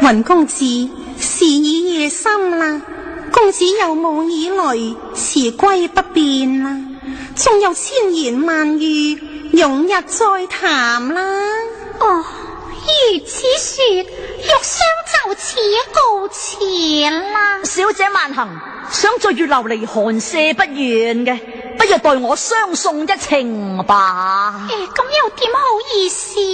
雲公子，時已夜深啦，公子有夢以來，辭歸不便啦，仲有千言萬語，容日再談啦。 哦，如此說，玉霜就此告辭啦。 小姐慢行，想在月樓離寒舍不遠嘅，不如代我相送一程吧。 咁又點好意思？